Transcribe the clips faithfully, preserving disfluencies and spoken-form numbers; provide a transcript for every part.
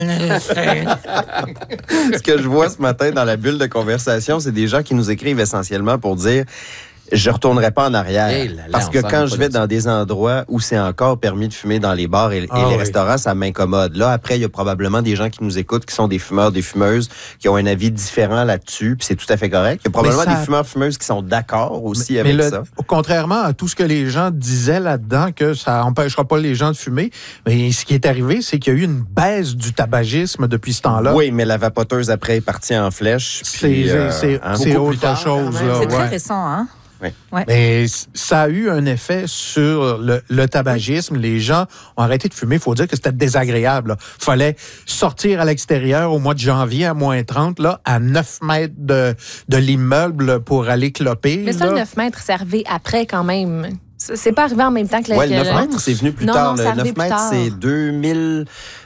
Ce que je vois ce matin dans la bulle de conversation, c'est des gens qui nous écrivent essentiellement pour dire je retournerai pas en arrière. Hey là là, parce que quand je vais dans dans des endroits où c'est encore permis de fumer dans les bars et, ah, et les oui. restaurants, ça m'incommode. Là, après, il y a probablement des gens qui nous écoutent, qui sont des fumeurs, des fumeuses, qui ont un avis différent là-dessus, puis c'est tout à fait correct. Il y a probablement ça... des fumeurs, fumeuses qui sont d'accord aussi mais, avec mais le, ça. Contrairement à tout ce que les gens disaient là-dedans, que ça empêchera pas les gens de fumer, mais ce qui est arrivé, c'est qu'il y a eu une baisse du tabagisme depuis ce temps-là. Oui, mais la vapoteuse après est partie en flèche. C'est, puis, c'est, euh, c'est, hein, c'est autre tard, chose. Là, c'est ouais. très récent, hein? Oui. Ouais. Mais ça a eu un effet sur le, le tabagisme. Les gens ont arrêté de fumer. Il faut dire que c'était désagréable. Il fallait sortir à l'extérieur au mois de janvier à moins trente, là, à neuf mètres de, de l'immeuble pour aller cloper. Mais ça, là. le neuf mètres, c'est arrivé après quand même. C'est pas arrivé en même temps que la... Oui, le neuf mètres, c'est venu plus non, tard. Non, c'est le arrivé neuf mètres, plus tard. c'est deux mille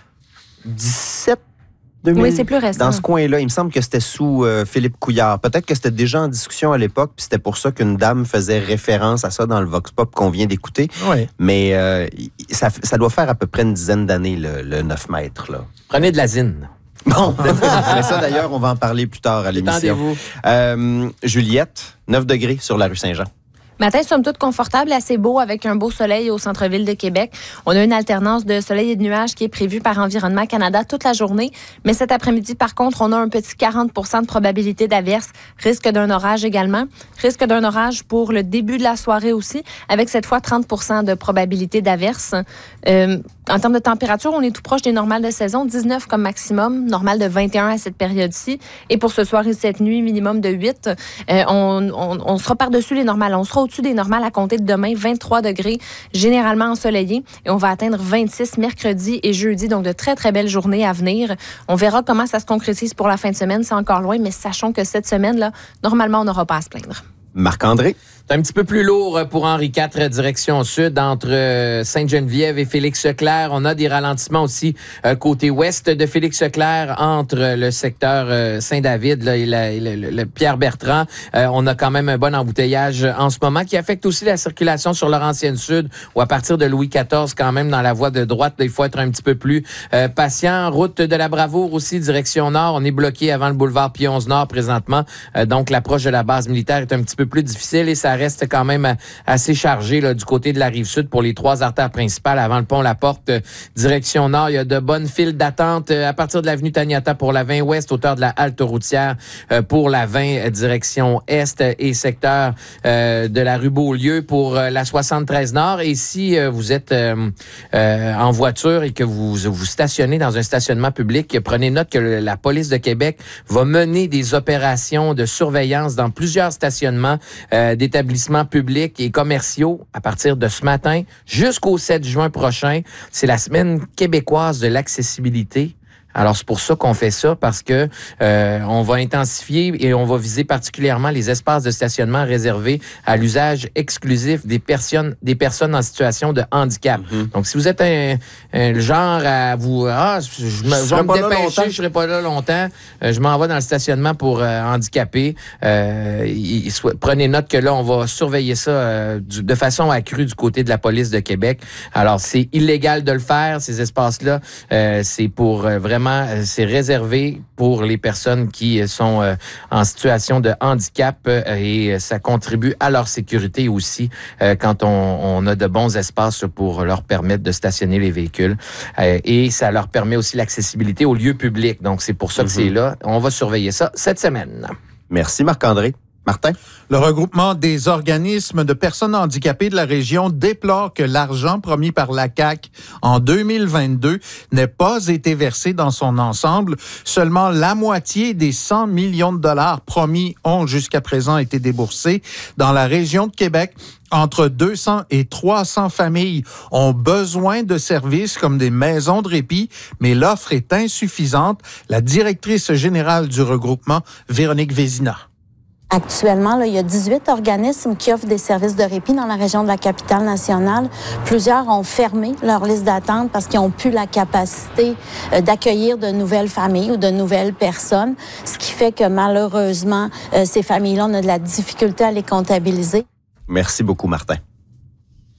dix-sept. deux mille Oui, c'est plus récent. Dans ce coin-là, il me semble que c'était sous euh, Philippe Couillard. Peut-être que c'était déjà en discussion à l'époque, puis c'était pour ça qu'une dame faisait référence à ça dans le Vox Pop qu'on vient d'écouter. Oui. Mais euh, ça, ça doit faire à peu près une dizaine d'années, le, le neuf mètres. Là. Prenez de la zine. Bon, mais ça d'ailleurs, on va en parler plus tard à l'émission. Attendez-vous. Euh, Juliette, neuf degrés sur la rue Saint-Jean. Matin, somme toute confortable, assez beau, avec un beau soleil au centre-ville de Québec. On a une alternance de soleil et de nuages qui est prévue par Environnement Canada toute la journée. Mais cet après-midi, par contre, on a un petit quarante pour cent de probabilité d'averse. Risque d'un orage également. Risque d'un orage pour le début de la soirée aussi, avec cette fois trente pour cent de probabilité d'averse. Euh, en termes de température, on est tout proche des normales de saison, dix-neuf comme maximum, normal de vingt et un à cette période-ci. Et pour ce soir et cette nuit, minimum de huit. Euh, on, on, on sera par-dessus les normales. On sera au-dessus des normales à compter de demain, vingt-trois degrés, généralement ensoleillé. Et on va atteindre vingt-six mercredi et jeudi, donc de très, très belles journées à venir. On verra comment ça se concrétise pour la fin de semaine. C'est encore loin, mais sachons que cette semaine-là, normalement, on n'aura pas à se plaindre. Marc-André. C'est un petit peu plus lourd pour Henri quatre, direction sud, entre Sainte-Geneviève et Félix-Leclerc. On a des ralentissements aussi euh, côté ouest de Félix-Leclerc, entre le secteur euh, Saint-David là, et, la, et le, le Pierre-Bertrand. Euh, on a quand même un bon embouteillage en ce moment qui affecte aussi la circulation sur Laurentienne-Sud, ou à partir de Louis quatorze, quand même, dans la voie de droite. Là, il faut être un petit peu plus euh, patient. Route de la Bravoure aussi, direction nord. On est bloqué avant le boulevard Pie-onze-Nord présentement. Euh, donc, l'approche de la base militaire est un petit peu plus difficile et ça reste quand même assez chargé là, du côté de la Rive-Sud pour les trois artères principales avant le pont La Porte, euh, direction nord. Il y a de bonnes files d'attente euh, à partir de l'avenue Taniata pour la vingt ouest, hauteur de la halte routière euh, pour la vingt, euh, direction est, et secteur euh, de la rue Beaulieu pour euh, la soixante-treize nord. Et si euh, vous êtes euh, euh, en voiture et que vous vous stationnez dans un stationnement public, prenez note que le, la police de Québec va mener des opérations de surveillance dans plusieurs stationnements euh, d'établissements publics et commerciaux à partir de ce matin jusqu'au sept juin prochain. C'est la semaine québécoise de l'accessibilité. Alors, c'est pour ça qu'on fait ça, parce que euh, on va intensifier et on va viser particulièrement les espaces de stationnement réservés à l'usage exclusif des personnes des personnes en situation de handicap. Mm-hmm. Donc, si vous êtes un, un genre à vous... Ah, je, je, me, je vais me dépêcher, je ne serai pas là longtemps, euh, je m'en vais dans le stationnement pour euh, handicapés. Euh, il, il, prenez note que là, on va surveiller ça euh, du, de façon accrue du côté de la police de Québec. Alors, c'est illégal de le faire, ces espaces-là. Euh, c'est pour euh, vraiment c'est réservé pour les personnes qui sont euh, en situation de handicap euh, et ça contribue à leur sécurité aussi euh, quand on, on a de bons espaces pour leur permettre de stationner les véhicules. Euh, et ça leur permet aussi l'accessibilité aux lieux publics. Donc, c'est pour ça que mm-hmm. c'est là. On va surveiller ça cette semaine. Merci Marc-André. Martin? Le regroupement des organismes de personnes handicapées de la région déplore que l'argent promis par la C A Q en deux mille vingt-deux n'ait pas été versé dans son ensemble. Seulement la moitié des cent millions de dollars promis ont jusqu'à présent été déboursés. Dans la région de Québec, entre deux cents et trois cents familles ont besoin de services comme des maisons de répit, mais l'offre est insuffisante. La directrice générale du regroupement, Véronique Vézina. Actuellement, là, il y a dix-huit organismes qui offrent des services de répit dans la région de la capitale nationale. Plusieurs ont fermé leur liste d'attente parce qu'ils n'ont plus la capacité euh, d'accueillir de nouvelles familles ou de nouvelles personnes, ce qui fait que malheureusement, euh, ces familles-là, on a de la difficulté à les comptabiliser. Merci beaucoup, Martin.